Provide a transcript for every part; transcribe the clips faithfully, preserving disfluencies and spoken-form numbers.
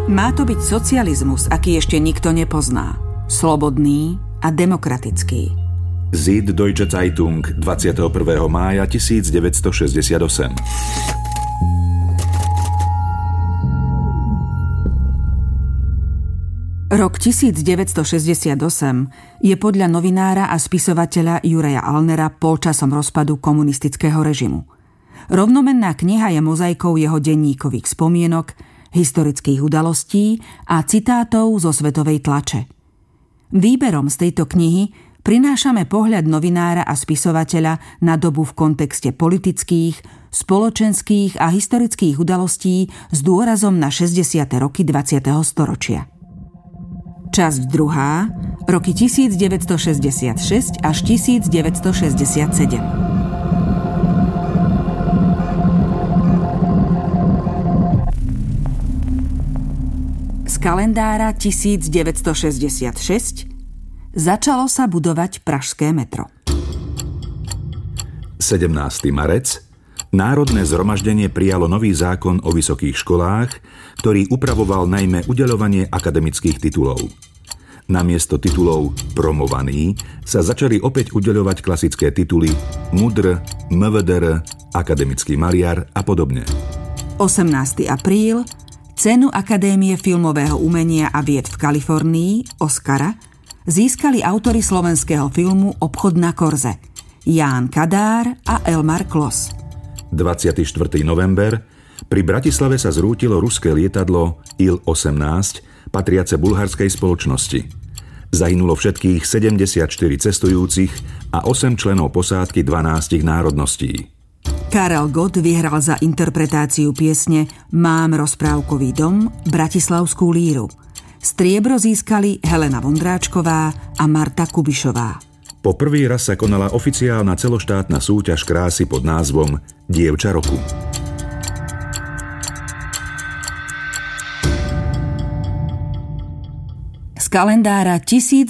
Má to byť socializmus, aký ešte nikto nepozná. Slobodný a demokratický. Süddeutsche Zeitung dvadsiateho prvého mája tisícdeväťstošesťdesiatosem. Rok tisícdeväťstošesťdesiatosem je podľa novinára a spisovateľa Juraja Allnera polčasom rozpadu komunistického režimu. Rovnomenná kniha je mozaikou jeho denníkových spomienok, historických udalostí a citátov zo svetovej tlače. Výberom z tejto knihy prinášame pohľad novinára a spisovateľa na dobu v kontexte politických, spoločenských a historických udalostí s dôrazom na šesťdesiate roky dvadsiateho storočia. Časť druhá, roky tisícdeväťstošesťdesiatšesť až tisícdeväťstošesťdesiatsedem. Z kalendára tisícdeväťstošesťdesiatšesť začalo sa budovať pražské metro. sedemnásteho marca Národné zhromaždenie prijalo nový zákon o vysokých školách, ktorý upravoval najmä udeľovanie akademických titulov. Namiesto titulov promovaný sa začali opäť udeľovať klasické tituly mudr, em vé dé er, akademický maliar a podobne. osemnásteho apríla cenu Akadémie filmového umenia a vied v Kalifornii, Oscara, získali autori slovenského filmu Obchod na korze, Ján Kadár a Elmar Klos. dvadsiateho štvrtého november pri Bratislave sa zrútilo ruské lietadlo Il osemnásť, patriace bulharskej spoločnosti. Zahynulo všetkých sedemdesiatštyri cestujúcich a osem členov posádky dvanástich národností. Karel Gott vyhral za interpretáciu piesne Mám rozprávkový dom Bratislavskú líru. Striebro získali Helena Vondráčková a Marta Kubišová. Po prvý raz sa konala oficiálna celoštátna súťaž krásy pod názvom Dievča roku. Z kalendára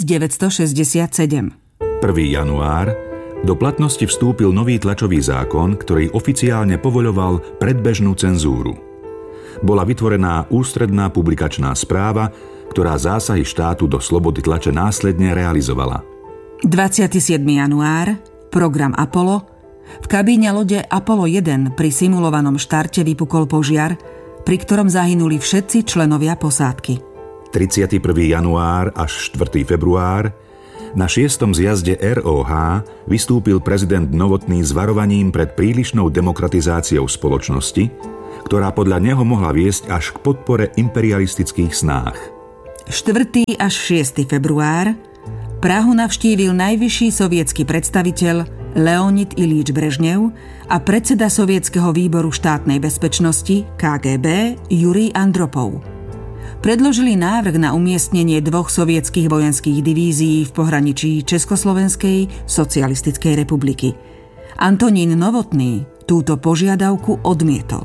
tisícdeväťstošesťdesiatsedem. prvého januára do platnosti vstúpil nový tlačový zákon, ktorý oficiálne povoľoval predbežnú cenzúru. Bola vytvorená ústredná publikačná správa, ktorá zásahy štátu do slobody tlače následne realizovala. dvadsiateho siedmeho januára program Apollo. V kabíne lode Apollo jeden pri simulovanom štarte vypukol požiar, pri ktorom zahynuli všetci členovia posádky. tridsiateho prvého januára až štvrtého februára na šiestom zjazde er ó há vystúpil prezident Novotný s varovaním pred prílišnou demokratizáciou spoločnosti, ktorá podľa neho mohla viesť až k podpore imperialistických snách. štvrtého až šiesteho februára Prahu navštívil najvyšší sovietský predstaviteľ Leonid Ilíč Brežnev a predseda Sovietskeho výboru štátnej bezpečnosti ká gé bé Jurij Andropov. Predložili návrh na umiestnenie dvoch sovietských vojenských divízií v pohraničí Československej socialistickej republiky. Antonín Novotný túto požiadavku odmietol.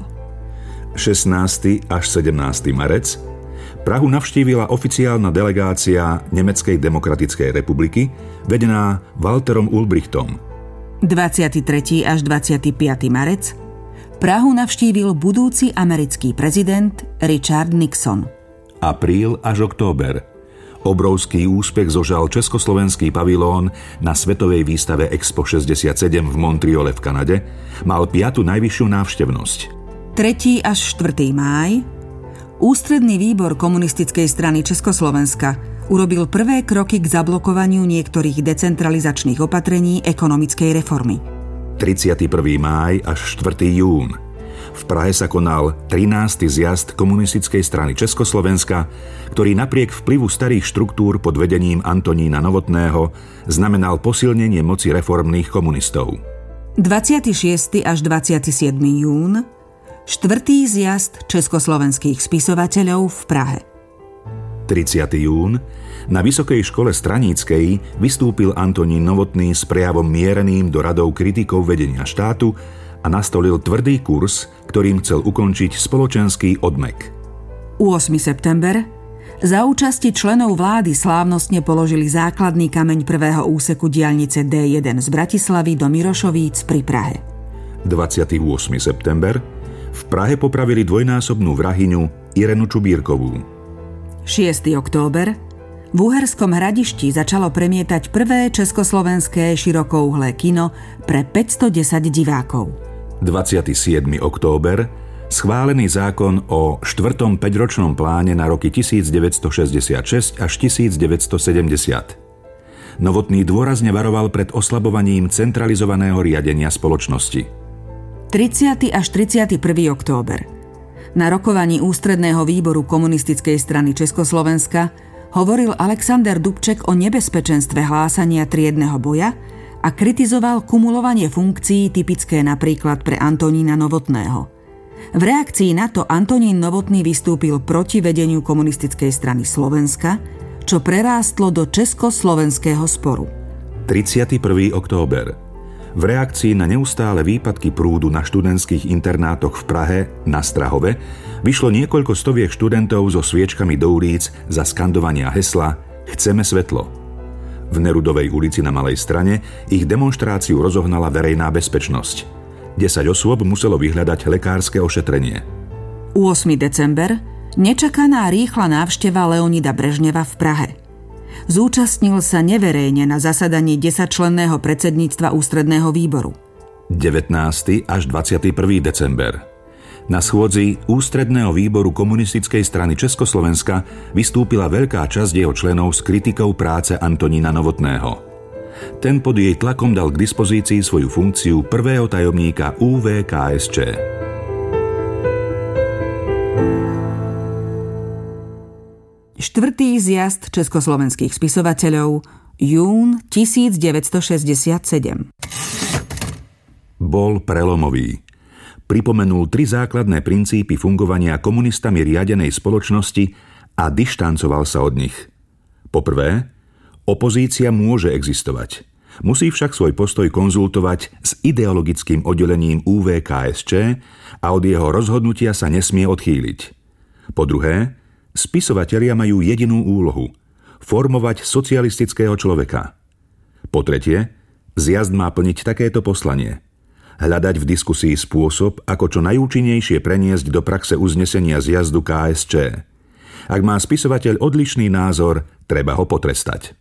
šestnásteho až sedemnásteho marca Prahu navštívila oficiálna delegácia Nemeckej demokratickej republiky, vedená Walterom Ulbrichtom. dvadsiateho tretieho až dvadsiateho piateho marca Prahu navštívil budúci americký prezident Richard Nixon. Apríl až október. Obrovský úspech zožal československý pavilón na svetovej výstave Expo šesťdesiatsedem v Montreale v Kanade, mal piatu najvyššiu návštevnosť. tretieho až štvrtého mája Ústredný výbor komunistickej strany Československa urobil prvé kroky k zablokovaniu niektorých decentralizačných opatrení ekonomickej reformy. tridsiateho prvého mája až štvrtého júna v Prahe sa konal trinásty zjazd komunistickej strany Československa, ktorý napriek vplyvu starých štruktúr pod vedením Antonína Novotného znamenal posilnenie moci reformných komunistov. dvadsiateho šiesteho až dvadsiateho siedmeho júna štvrtý zjazd československých spisovateľov v Prahe. tridsiateho júna na Vysokej škole straníckej vystúpil Antonín Novotný s prejavom miereným do radov kritikov vedenia štátu a nastolil tvrdý kurz, ktorým chcel ukončiť spoločenský odmek. ôsmeho september za účasti členov vlády slávnostne položili základný kameň prvého úseku diaľnice dé jeden z Bratislavy do Mirošovíc pri Prahe. dvadsiateho ôsmeho september v Prahe popravili dvojnásobnú vrahyňu Irenu Čubírkovú. šiesteho október. V Uherskom Hradišti začalo premietať prvé československé širokouhlé kino pre päťstodesať divákov. dvadsiateho siedmeho október. Schválený zákon o štvrtom päťročnom pláne na roky devätnásťstošesťdesiatšesť až devätnásťstosedemdesiat. Novotný dôrazne varoval pred oslabovaním centralizovaného riadenia spoločnosti. tridsiateho až tridsiateho prvého október. Na rokovaní Ústredného výboru Komunistickej strany Československa hovoril Alexander Dubček o nebezpečenstve hlásania triedneho boja a kritizoval kumulovanie funkcií typické napríklad pre Antonína Novotného. V reakcii na to Antonín Novotný vystúpil proti vedeniu Komunistickej strany Slovenska, čo prerástlo do československého sporu. tridsiateho prvého október. V reakcii na neustále výpadky prúdu na študentských internátoch v Prahe na Strahove vyšlo niekoľko stoviek študentov so sviečkami do ulic za skandovania hesla Chceme svetlo. V Nerudovej ulici na Malej Strane ich demonštráciu rozohnala verejná bezpečnosť. desať osôb muselo vyhľadať lekárske ošetrenie. ôsmeho december. Nečakaná rýchla návšteva Leonida Brežneva v Prahe. Zúčastnil sa neverejne na zasadaní desaťčlenného predsedníctva Ústredného výboru. devätnásteho až dvadsiateho prvého december. Na schôdzi Ústredného výboru Komunistickej strany Československa vystúpila veľká časť jeho členov s kritikou práce Antonína Novotného. Ten pod jej tlakom dal k dispozícii svoju funkciu prvého tajomníka ú vé ká es čé. Štvrtý zjazd československých spisovateľov, jún devätnásťstošesťdesiatsedem. Bol prelomový. Pripomenul tri základné princípy fungovania komunistami riadenej spoločnosti a dištancoval sa od nich. Poprvé, opozícia môže existovať. Musí však svoj postoj konzultovať s ideologickým oddelením ú vé ká es čé a od jeho rozhodnutia sa nesmie odchýliť. Po druhé, spisovatelia majú jedinú úlohu – formovať socialistického človeka. Po tretie, zjazd má plniť takéto poslanie – hľadať v diskusii spôsob, ako čo najúčinnejšie preniesť do praxe uznesenia zjazdu ká es čé. Ak má spisovateľ odlišný názor, treba ho potrestať.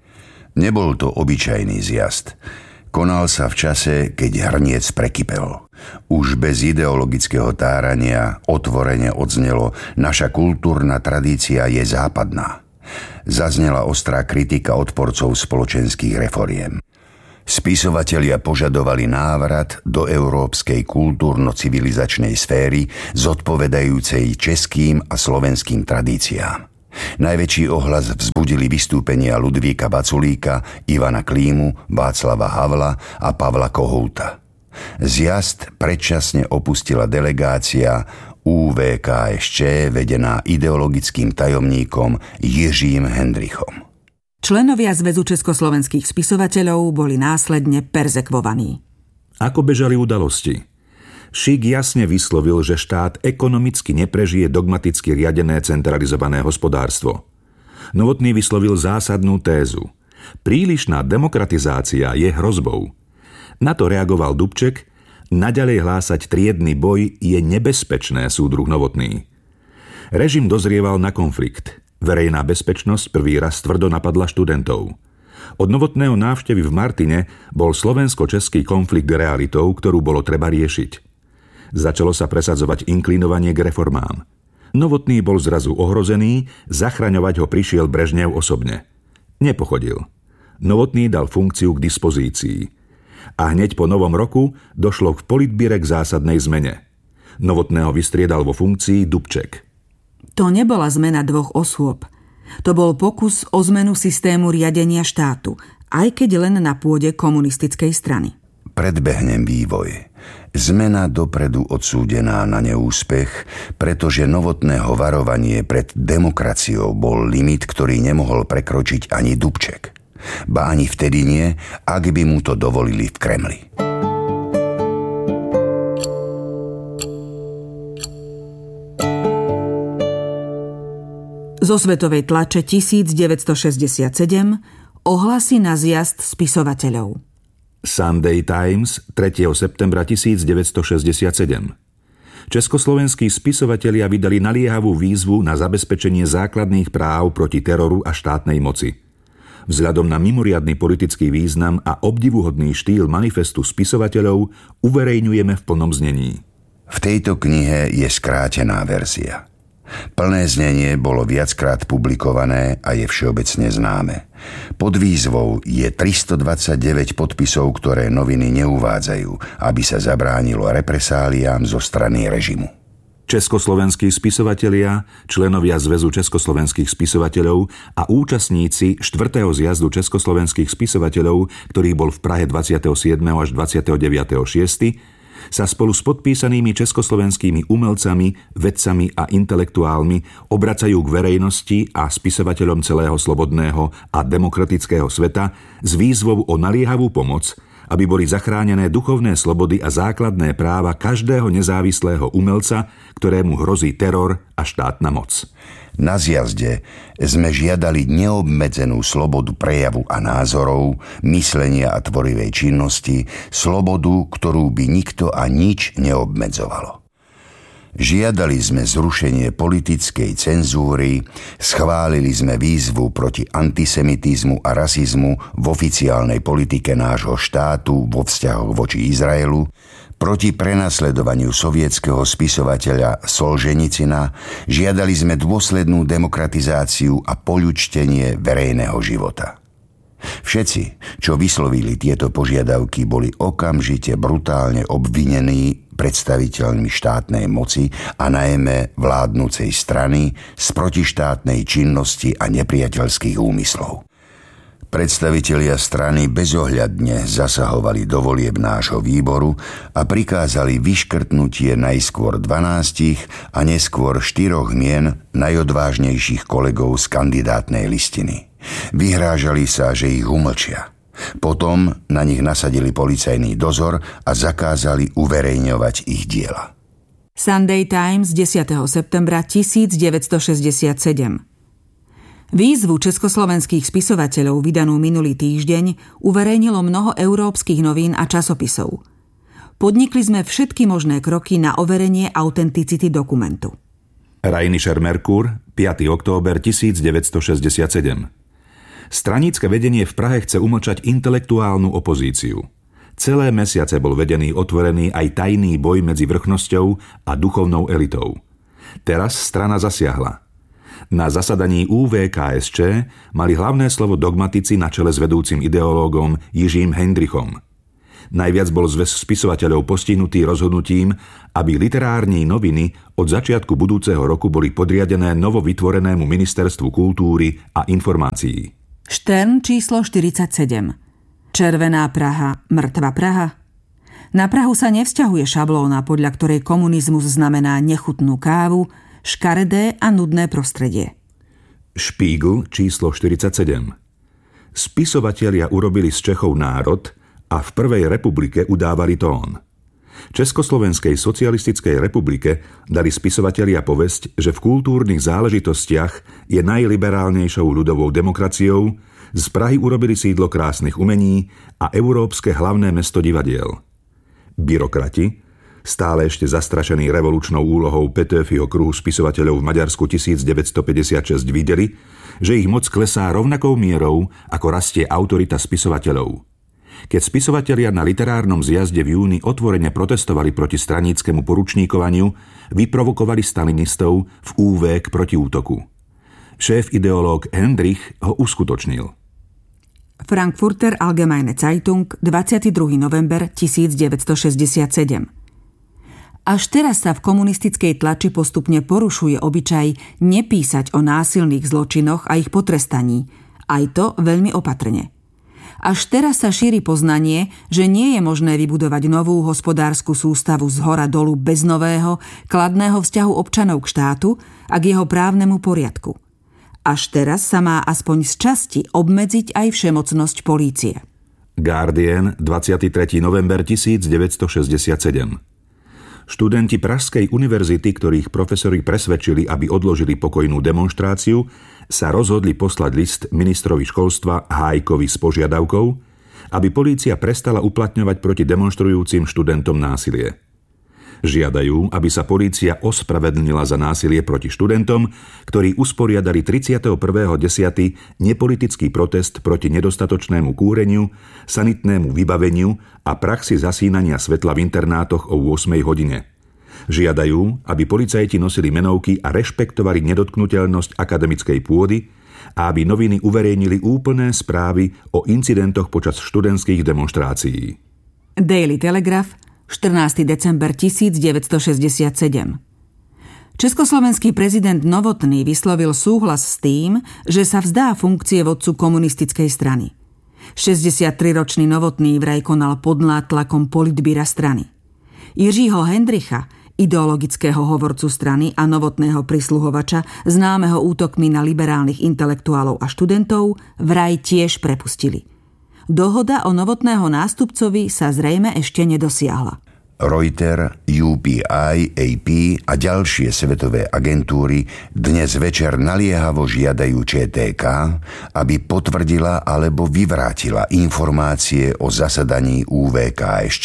Nebol to obyčajný zjazd. Konal sa v čase, keď hrniec prekypel. Už bez ideologického tárania otvorene odznelo: naša kultúrna tradícia je západná. Zaznela ostrá kritika odporcov spoločenských reforiem. Spisovatelia požadovali návrat do európskej kultúrno-civilizačnej sféry zodpovedajúcej českým a slovenským tradíciám. Najväčší ohlas vzbudili vystúpenia Ludvíka Vaculíka, Ivana Klímu, Václava Havla a Pavla Kohouta. Zjazd predčasne opustila delegácia ú vé ká es čé vedená ideologickým tajomníkom Jiřím Hendrichom. Členovia Zväzu československých spisovateľov boli následne perzekvovaní. Ako bežali udalosti? Šík jasne vyslovil, že štát ekonomicky neprežije dogmaticky riadené centralizované hospodárstvo. Novotný vyslovil zásadnú tézu. Prílišná demokratizácia je hrozbou. Na to reagoval Dubček: naďalej hlásať triedny boj je nebezpečné, súdruh Novotný. Režim dozrieval na konflikt. Verejná bezpečnosť prvý raz tvrdo napadla študentov. Od Novotného návštevy v Martine bol slovensko-český konflikt realitou, ktorú bolo treba riešiť. Začalo sa presadzovať inklinovanie k reformám. Novotný bol zrazu ohrozený, zachraňovať ho prišiel Brežnev osobne. Nepochodil. Novotný dal funkciu k dispozícii. A hneď po novom roku došlo k politbíre k zásadnej zmene. Novotného vystriedal vo funkcii Dubček. To nebola zmena dvoch osôb. To bol pokus o zmenu systému riadenia štátu, aj keď len na pôde komunistickej strany. Predbehnem vývoj. Zmena dopredu odsúdená na neúspech, pretože Novotného varovanie pred demokraciou bol limit, ktorý nemohol prekročiť ani Dubček. Ba ani vtedy nie, ak by mu to dovolili v Kremli. Zo svetovej tlače devätnásťstošesťdesiatsedem ohlasy na zjazd spisovateľov. Sunday Times tretieho septembra devätnásťstošesťdesiatsedem. Československí spisovatelia vydali naliehavú výzvu na zabezpečenie základných práv proti teroru a štátnej moci. Vzhľadom na mimoriadny politický význam a obdivuhodný štýl manifestu spisovateľov uverejňujeme v plnom znení. V tejto knihe je skrátená verzia. Plné znenie bolo viackrát publikované a je všeobecne známe. Pod výzvou je tristodvadsaťdeväť podpisov, ktoré noviny neuvádzajú, aby sa zabránilo represáliám zo strany režimu. Československí spisovatelia, členovia Zväzu československých spisovateľov a účastníci štvrtého zjazdu československých spisovateľov, ktorý bol v Prahe dvadsiateho siedmeho až dvadsiateho deviateho šiesteho sa spolu s podpísanými československými umelcami, vedcami a intelektuálmi obracajú k verejnosti a spisovateľom celého slobodného a demokratického sveta s výzvou o naliehavú pomoc, aby boli zachránené duchovné slobody a základné práva každého nezávislého umelca, ktorému hrozí teror a štátna moc. Na zjazde sme žiadali neobmedzenú slobodu prejavu a názorov, myslenia a tvorivej činnosti, slobodu, ktorú by nikto a nič neobmedzovalo. Žiadali sme zrušenie politickej cenzúry, schválili sme výzvu proti antisemitizmu a rasizmu v oficiálnej politike nášho štátu vo vzťahoch voči Izraelu, proti prenasledovaniu sovietskeho spisovateľa Solženicina, žiadali sme dôslednú demokratizáciu a poľučtenie verejného života. Všetci, čo vyslovili tieto požiadavky, boli okamžite brutálne obvinení predstaviteľmi štátnej moci a najmä vládnucej strany z protištátnej činnosti a nepriateľských úmyslov. Predstavitelia strany bezohľadne zasahovali do volieb nášho výboru a prikázali vyškrtnutie najskôr dvanástich a neskôr štyroch mien najodvážnejších kolegov z kandidátnej listiny. Vyhrážali sa, že ich umlčia. Potom na nich nasadili policajný dozor a zakázali uverejňovať ich diela. Sunday Times desiateho septembra tisícdeväťstošesťdesiatsedem. Výzvu československých spisovateľov vydanú minulý týždeň uverejnilo mnoho európskych novín a časopisov. Podnikli sme všetky možné kroky na overenie autenticity dokumentu. Rheinischer Merkur, piateho október tisícdeväťstošesťdesiatsedem. Stranícke vedenie v Prahe chce umlčať intelektuálnu opozíciu. Celé mesiace bol vedený otvorený aj tajný boj medzi vrchnosťou a duchovnou elitou. Teraz strana zasiahla. Na zasadaní ú vé ká es čé mali hlavné slovo dogmatici na čele s vedúcim ideológom Jižím Hendrichom. Najviac bol zväz spisovateľov postihnutý rozhodnutím, aby literárne noviny od začiatku budúceho roku boli podriadené novovytvorenému Ministerstvu kultúry a informácií. Štern číslo štyridsaťsedem. Červená Praha, mŕtva Praha. Na Prahu sa nevzťahuje šablóna, podľa ktorej komunizmus znamená nechutnú kávu, škaredé a nudné prostredie. Špígl číslo štyridsaťsedem. Spisovatelia urobili z Čechov národ a v Prvej republike udávali tón. Československej socialistickej republike dali spisovatelia povesť, že v kultúrnych záležitostiach je najliberálnejšou ľudovou demokraciou, z Prahy urobili sídlo krásnych umení a európske hlavné mesto divadiel. Byrokrati, stále ešte zastrašený revolučnou úlohou Petőfiho kruhu spisovateľov v Maďarsku tisícdeväťstopäťdesiatšesť, videli, že ich moc klesá rovnakou mierou, ako rastie autorita spisovateľov. Keď spisovatelia na literárnom zjazde v júni otvorene protestovali proti straníckemu poručníkovaniu, vyprovokovali stalinistov v ú vé k protiútoku. Šéf ideológ Hendrich ho uskutočnil. Frankfurter Allgemeine Zeitung, dvadsiateho druhého november tisícdeväťstošesťdesiatsedem. Až teraz sa v komunistickej tlači postupne porušuje obyčaj nepísať o násilných zločinoch a ich potrestaní, aj to veľmi opatrne. Až teraz sa šíri poznanie, že nie je možné vybudovať novú hospodársku sústavu zhora dolu bez nového, kladného vzťahu občanov k štátu a k jeho právnemu poriadku. Až teraz sa má aspoň z časti obmedziť aj všemocnosť polície. Guardian, dvadsiateho tretieho november tisícdeväťstošesťdesiatsedem. Študenti Pražskej univerzity, ktorých profesori presvedčili, aby odložili pokojnú demonštráciu, sa rozhodli poslať list ministrovi školstva Hájkovi s požiadavkou, aby polícia prestala uplatňovať proti demonštrujúcim študentom násilie. Žiadajú, aby sa polícia ospravedlnila za násilie proti študentom, ktorí usporiadali tridsiateho prvého októbra nepolitický protest proti nedostatočnému kúreniu, sanitnému vybaveniu a praxi zasínania svetla v internátoch o ôsmej hodine. Žiadajú, aby policajti nosili menovky a rešpektovali nedotknuteľnosť akademickej pôdy a aby noviny uverejnili úplné správy o incidentoch počas študentských demonštrácií. Daily Telegraph, štrnásteho december devätnásťstošesťdesiatsedem. Československý prezident Novotný vyslovil súhlas s tým, že sa vzdá funkcie vodcu komunistickej strany. šesťdesiatriročný Novotný vraj konal pod nátlakom politbíra strany. Jiřího Hendricha, ideologického hovorcu strany a Novotného prisluhovača, známeho útokmi na liberálnych intelektuálov a študentov, vraj tiež prepustili. Dohoda o Novotného nástupcovi sa zrejme ešte nedosiahla. Reuters, U P I, A P a ďalšie svetové agentúry dnes večer naliehavo žiadajú Č T K, aby potvrdila alebo vyvrátila informácie o zasadaní U V K S Č.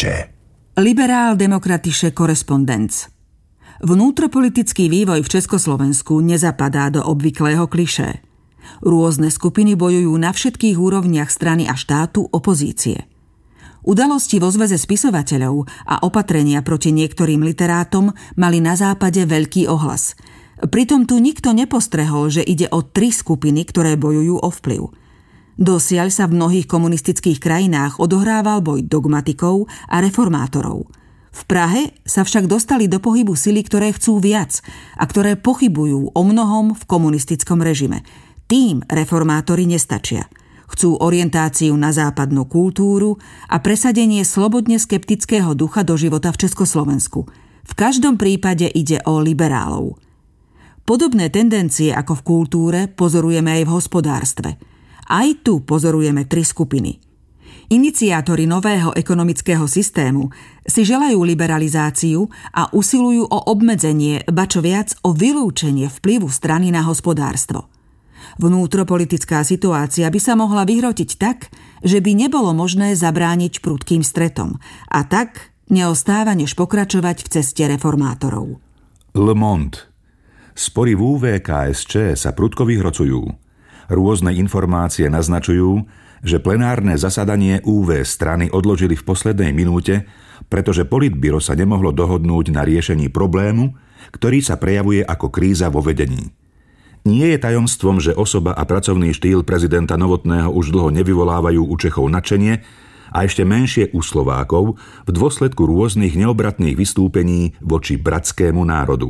Liberál-demokratische Korrespondenz. Vnútropolitický vývoj v Československu nezapadá do obvyklého klišé. Rôzne skupiny bojujú na všetkých úrovniach strany a štátu opozície. Udalosti vo zväze spisovateľov a opatrenia proti niektorým literátom mali na západe veľký ohlas. Pritom tu nikto nepostrehol, že ide o tri skupiny, ktoré bojujú o vplyv. Dosiaľ sa v mnohých komunistických krajinách odohrával boj dogmatikov a reformátorov. V Prahe sa však dostali do pohybu sily, ktoré chcú viac a ktoré pochybujú o mnohom v komunistickom režime. Tým reformátori nestačia. Chcú orientáciu na západnú kultúru a presadenie slobodne skeptického ducha do života v Československu. V každom prípade ide o liberálov. Podobné tendencie ako v kultúre pozorujeme aj v hospodárstve. Aj tu pozorujeme tri skupiny. Iniciátori nového ekonomického systému si želajú liberalizáciu a usilujú o obmedzenie, ba čo viac o vylúčenie vplyvu strany na hospodárstvo. Vnútropolitická situácia by sa mohla vyhrotiť tak, že by nebolo možné zabrániť prudkým stretom a tak neostáva než pokračovať v ceste reformátorov. Le Monde. Spory v U V K S Č sa prudko vyhrocujú. Rôzne informácie naznačujú, že plenárne zasadanie U V strany odložili v poslednej minúte, pretože politbíro sa nemohlo dohodnúť na riešení problému, ktorý sa prejavuje ako kríza vo vedení. Nie je tajomstvom, že osoba a pracovný štýl prezidenta Novotného už dlho nevyvolávajú u Čechov nadšenie a ešte menšie u Slovákov v dôsledku rôznych neobratných vystúpení voči bratskému národu.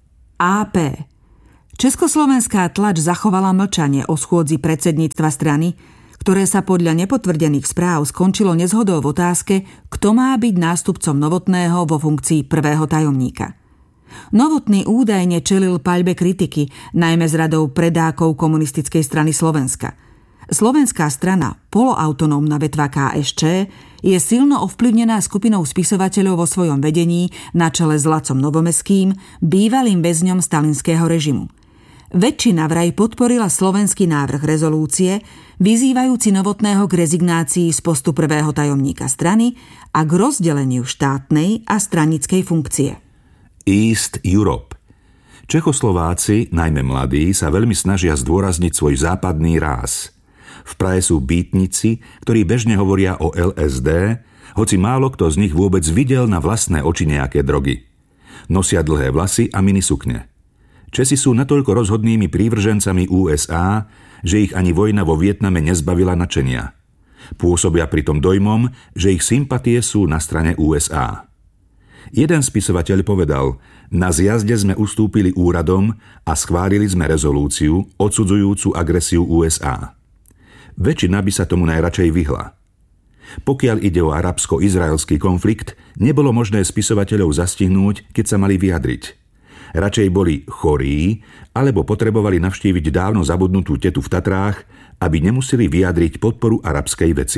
á pé. Československá tlač zachovala mlčanie o schôdzi predsedníctva strany, ktoré sa podľa nepotvrdených správ skončilo nezhodou v otázke, kto má byť nástupcom Novotného vo funkcii prvého tajomníka. Novotný údajne čelil paľbe kritiky, najmä z radou predákov komunistickej strany Slovenska. Slovenská strana, poloautonómna vetva K S Č, je silno ovplyvnená skupinou spisovateľov vo svojom vedení na čele s Lacom Novomeským, bývalým väzňom stalinského režimu. Väčšina vraj podporila slovenský návrh rezolúcie, vyzývajúci Novotného k rezignácii z postu prvého tajomníka strany a k rozdeleniu štátnej a stranickej funkcie. East Europe. Čechoslováci, najmä mladí, sa veľmi snažia zdôrazniť svoj západný ráz. V Prahe sú býtnici, ktorí bežne hovoria o L S D, hoci málo kto z nich vôbec videl na vlastné oči nejaké drogy. Nosia dlhé vlasy a minisukne. Česi sú natoľko rozhodnými prívržencami U S A, že ich ani vojna vo Vietname nezbavila nadšenia. Pôsobia pritom dojmom, že ich sympatie sú na strane U S A. Jeden spisovateľ povedal, na zjazde sme ustúpili úradom a schválili sme rezolúciu odsudzujúcu agresiu U S A. Väčšina by sa tomu najradšej vyhla. Pokiaľ ide o arabsko-izraelský konflikt, nebolo možné spisovateľov zastihnúť, keď sa mali vyjadriť. Radšej boli chorí, alebo potrebovali navštíviť dávno zabudnutú tetu v Tatrách, aby nemuseli vyjadriť podporu arabskej veci.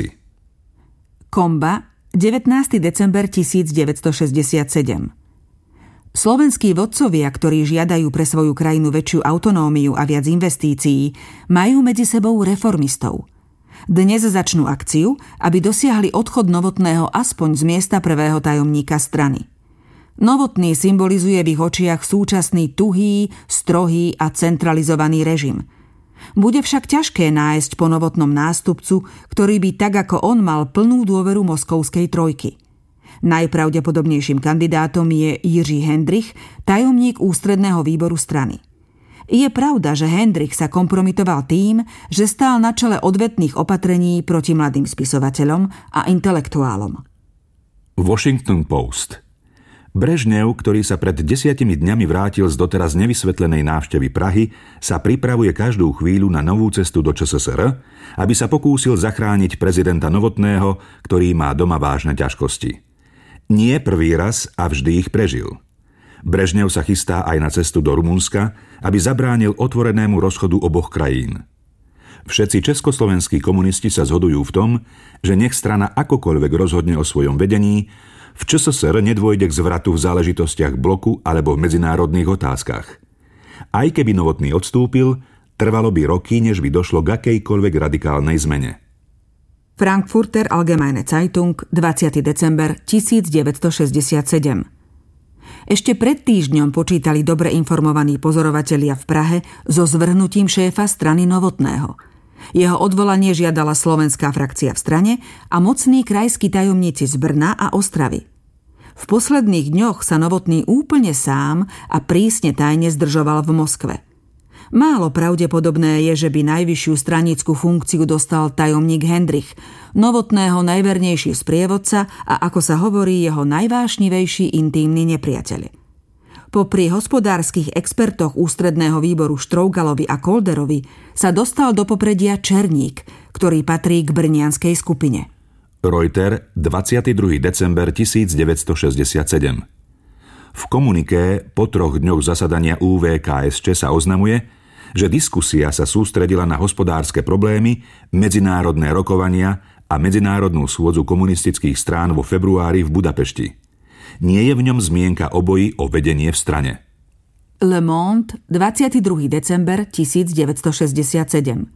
Komba, devätnásteho december devätnásťstošesťdesiatsedem. Slovenskí vodcovia, ktorí žiadajú pre svoju krajinu väčšiu autonómiu a viac investícií, majú medzi sebou reformistov. Dnes začnú akciu, aby dosiahli odchod Novotného aspoň z miesta prvého tajomníka strany. Novotný symbolizuje v ich očiach súčasný tuhý, strohý a centralizovaný režim. Bude však ťažké nájsť po Novotnom nástupcu, ktorý by tak ako on mal plnú dôveru moskovskej trojky. Najpravdepodobnejším kandidátom je Jiří Hendrich, tajomník ústredného výboru strany. Je pravda, že Hendrich sa kompromitoval tým, že stál na čele odvetných opatrení proti mladým spisovateľom a intelektuálom. Washington Post. Brežnev, ktorý sa pred desiatimi dňami vrátil z doteraz nevysvetlenej návštevy Prahy, sa pripravuje každú chvíľu na novú cestu do ČSSR, aby sa pokúsil zachrániť prezidenta Novotného, ktorý má doma vážne ťažkosti. Nie prvý raz a vždy ich prežil. Brežnev sa chystá aj na cestu do Rumunska, aby zabránil otvorenému rozchodu oboch krajín. Všetci československí komunisti sa zhodujú v tom, že nech strana akokoľvek rozhodne o svojom vedení, v ČSSR nedôjde k zvratu v záležitostiach bloku alebo v medzinárodných otázkach. Aj keby Novotný odstúpil, trvalo by roky, než by došlo k akejkoľvek radikálnej zmene. Frankfurter Allgemeine Zeitung, dvadsiateho december tisícdeväťstošesťdesiatsedem. Ešte pred týždňom počítali dobre informovaní pozorovatelia v Prahe so zvrhnutím šéfa strany Novotného. Jeho odvolanie žiadala slovenská frakcia v strane a mocní krajskí tajomníci z Brna a Ostravy. V posledných dňoch sa Novotný úplne sám a prísne tajne zdržoval v Moskve. Málo pravdepodobné je, že by najvyššiu stranickú funkciu dostal tajomník Hendrich, Novotného najvernejší sprievodca a, ako sa hovorí, jeho najvášnivejší intímny nepriateľ. Popri hospodárskych expertoch ústredného výboru Štrougalovy a Kolderovi sa dostal do popredia Černík, ktorý patrí k brnianskej skupine. Reuter, dvadsiateho druhého december tisícdeväťstošesťdesiatsedem. V komuniké po troch dňoch zasadania ú vé ká es čé sa oznamuje, že diskusia sa sústredila na hospodárske problémy, medzinárodné rokovania a medzinárodnú schôdzu komunistických strán vo februári v Budapešti. Nie je v ňom zmienka o boji o vedenie v strane. Le Monde, dvadsiateho druhého december tisícdeväťstošesťdesiatsedem.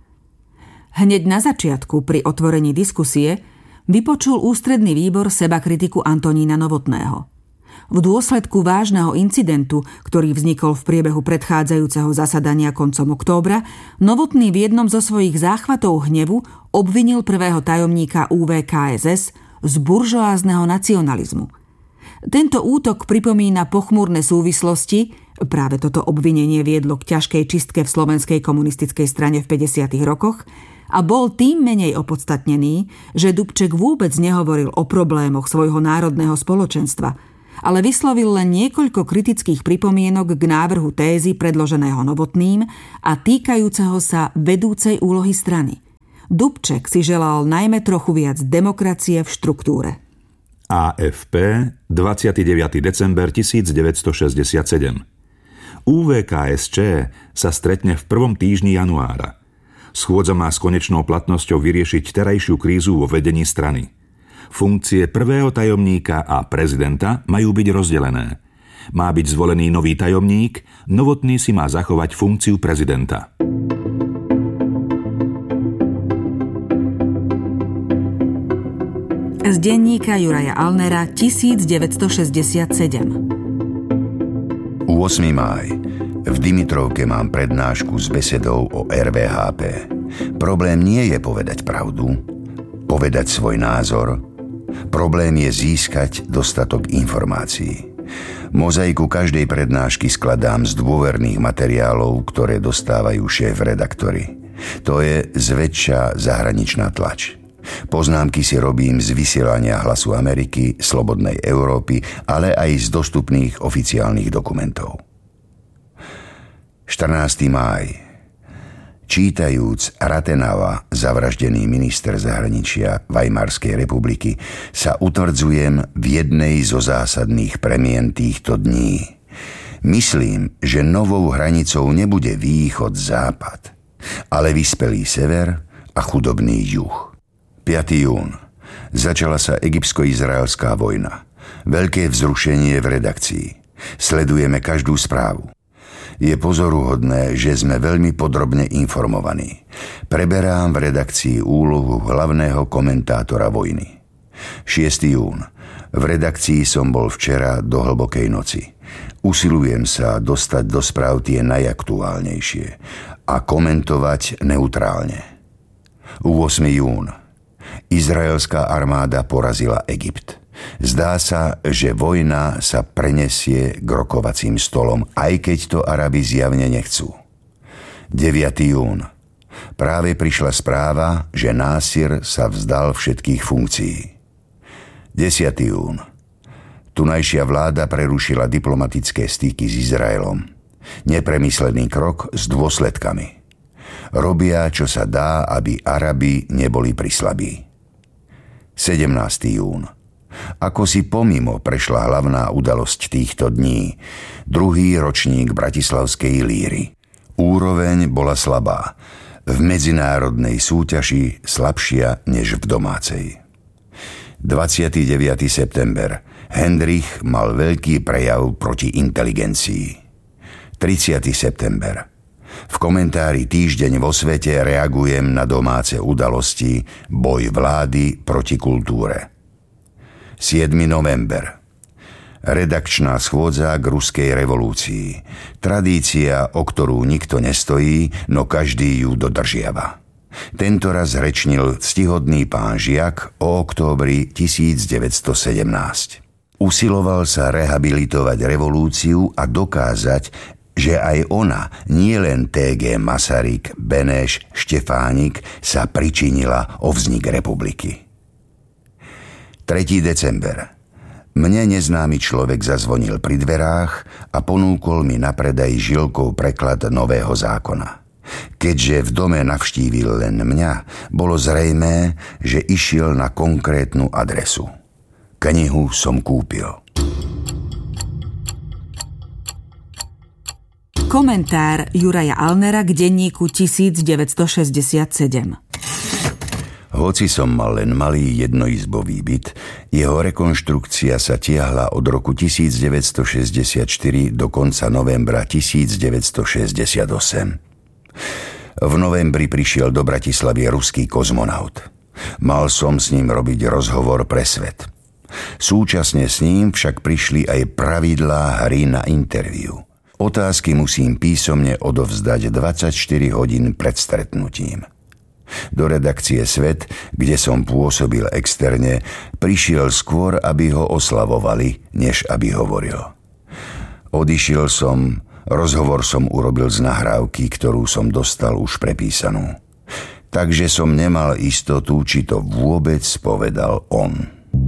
Hneď na začiatku pri otvorení diskusie vypočul ústredný výbor sebakritiku Antonína Novotného. V dôsledku vážneho incidentu, ktorý vznikol v priebehu predchádzajúceho zasadania koncom októbra, Novotný v jednom zo svojich záchvatov hnevu obvinil prvého tajomníka ú vé ká es es z buržoázneho nacionalizmu. Tento útok pripomína pochmúrne súvislosti, práve toto obvinenie viedlo k ťažkej čistke v slovenskej komunistickej strane v päťdesiatych rokoch a bol tým menej opodstatnený, že Dubček vôbec nehovoril o problémoch svojho národného spoločenstva, ale vyslovil len niekoľko kritických pripomienok k návrhu tézy predloženého Novotným a týkajúceho sa vedúcej úlohy strany. Dubček si želal najmä trochu viac demokracie v štruktúre. á ef pé, dvadsiateho deviateho december tisícdeväťstošesťdesiatsedem. ú vé ká es čé sa stretne v prvom týždni januára. Schôdza má s konečnou platnosťou vyriešiť terajšiu krízu vo vedení strany. Funkcie prvého tajomníka a prezidenta majú byť rozdelené. Má byť zvolený nový tajomník, Novotný si má zachovať funkciu prezidenta. Z denníka Juraja Alnera tisícdeväťstošesťdesiatsedem. ôsmeho mája. V Dimitrovke mám prednášku s besedou o er vé há pé. Problém nie je povedať pravdu, povedať svoj názor. Problém je získať dostatok informácií. Mozaiku každej prednášky skladám z dôverných materiálov, ktoré dostávajú šéf-redaktori. To je zväčša zahraničná tlač. Poznámky si robím z vysielania Hlasu Ameriky, Slobodnej Európy, ale aj z dostupných oficiálnych dokumentov. štrnásteho mája. Čítajúc Rathenauer, zavraždený minister zahraničia Weimarskej republiky, sa utvrdzujem v jednej zo zásadných premien týchto dní. Myslím, že novou hranicou nebude východ-západ, ale vyspelý sever a chudobný juh. piateho júna. Začala sa egyptsko-izraelská vojna. Veľké vzrušenie v redakcii. Sledujeme každú správu. Je pozoruhodné, že sme veľmi podrobne informovaní. Preberám v redakcii úlohu hlavného komentátora vojny. šiesteho júna. V redakcii som bol včera do hlbokej noci. Usilujem sa dostať do správ tie najaktuálnejšie a komentovať neutrálne. ôsmeho júna. Izraelská armáda porazila Egypt. Zdá sa, že vojna sa prenesie k rokovacím stolom, aj keď to Arabi zjavne nechcú. deviateho júna. Práve prišla správa, že Násir sa vzdal všetkých funkcií. desiateho júna. Tunajšia vláda prerušila diplomatické styky s Izraelom. Nepremyslený krok s dôsledkami. Robia, čo sa dá, aby Arabi neboli prislabí. sedemnásteho júna. Ako si pomimo prešla hlavná udalosť týchto dní, druhý ročník bratislavskej líry. Úroveň bola slabá, v medzinárodnej súťaži slabšia než v domácej. dvadsiateho deviateho september. Hendrich mal veľký prejav proti inteligencii. tridsiateho september. V komentári Týždeň vo svete reagujem na domáce udalosti, boj vlády proti kultúre. siedmeho november. Redakčná schôdza k ruskej revolúcii. Tradícia, o ktorú nikto nestojí, no každý ju dodržiava. Tentoraz rečnil ctihodný pán Žiak o októbri tisícdeväťstosedemnásť. Usiloval sa rehabilitovať revolúciu a dokázať, že aj ona, nielen té gé Masaryk, Beneš, Štefánik, sa pričinila o vznik republiky. tretieho december. Mne neznámy človek zazvonil pri dverách a ponúkol mi na predaj žilkou preklad nového zákona. Keďže v dome navštívil len mňa, bolo zrejmé, že išiel na konkrétnu adresu. Knihu som kúpil. Komentár Juraja Alnera k denníku tisícdeväťstošesťdesiatsedem. Hoci som mal len malý jednoizbový byt, jeho rekonštrukcia sa tiahla od roku tisícdeväťstošesťdesiatštyri do konca novembra tisícdeväťstošesťdesiatosem. V novembri prišiel do Bratislavy ruský kozmonaut. Mal som s ním robiť rozhovor pre svet. Súčasne s ním však prišli aj pravidlá hry na interviu. Otázky musím písomne odovzdať dvadsaťštyri hodín pred stretnutím. Do redakcie Svet, kde som pôsobil externe, prišiel skôr, aby ho oslavovali, než aby hovoril. Odišiel som, rozhovor som urobil z nahrávky, ktorú som dostal už prepísanú. Takže som nemal istotu, či to vôbec povedal on.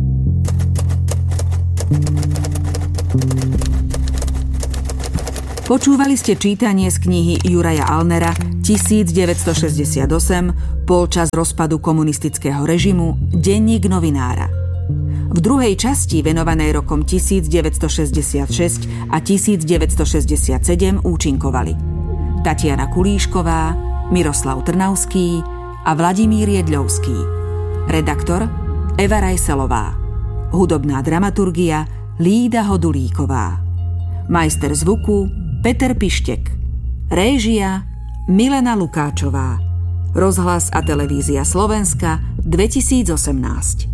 Počúvali ste čítanie z knihy Juraja Alnera tisícdeväťstošesťdesiatosem, polčas rozpadu komunistického režimu, denník novinára. V druhej časti, venovanej rokom tisícdeväťstošesťdesiatšesť a tisícdeväťstošesťdesiatsedem, účinkovali Tatiana Kulíšková, Miroslav Trnavský a Vladimír Jedľovský. Redaktor Eva Rajselová. Hudobná dramaturgia Lída Hodulíková. Majster zvuku Peter Pištek. Réžia Milena Lukáčová. Rozhlas a televízia Slovenska dvetisícosemnásť.